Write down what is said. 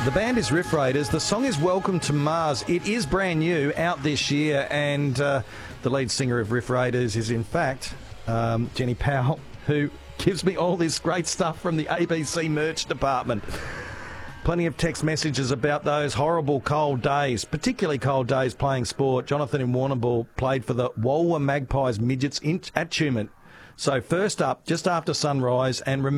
The band is Riff Raiders. The song is Welcome to Mars. It is brand new, out this year, and the lead singer of Riff Raiders is, in fact, Jenny Powell, who gives me all this great stuff from the ABC merch department. Plenty of text messages about those horrible cold days, particularly cold days playing sport. Jonathan in Warrnambool played for the Walwa Magpies Midgets at Tumut. So first up, just after sunrise, and remember,